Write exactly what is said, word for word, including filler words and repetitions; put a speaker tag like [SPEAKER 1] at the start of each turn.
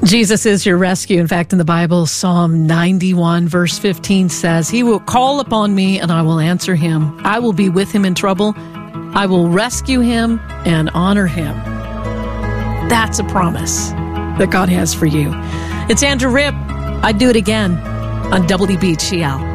[SPEAKER 1] Jesus is your rescue. In fact, in the Bible, Psalm ninety-one, verse fifteen says, He will call upon me and I will answer him. I will be with him in trouble. I will rescue him and honor him. That's a promise that God has for you. It's Andrew Ripp. I'd do it again on W D B G L.